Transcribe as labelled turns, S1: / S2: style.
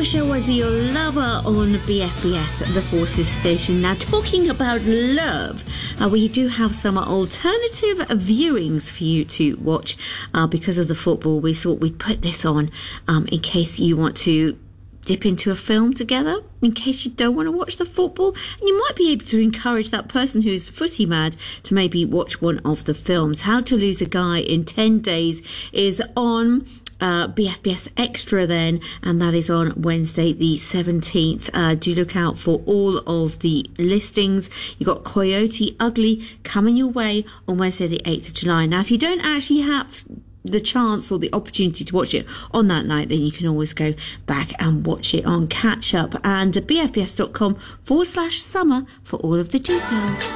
S1: Was Your Lover on BFBS, the Forces station. Now, talking about love, we do have some alternative viewings for you to watch because of the football. We thought we'd put this on in case you want to dip into a film together, in case you don't want to watch the football, and you might be able to encourage that person who's footy mad to maybe watch one of the films. How to Lose a Guy in 10 Days is on BFBS Extra then, and that is on Wednesday the 17th. Do look out for all of the listings. You've got Coyote Ugly coming your way on Wednesday the 8th of July. Now, if you don't actually have the chance or the opportunity to watch it on that night, then you can always go back and watch it on catch up, and bfbs.com/summer for all of the details.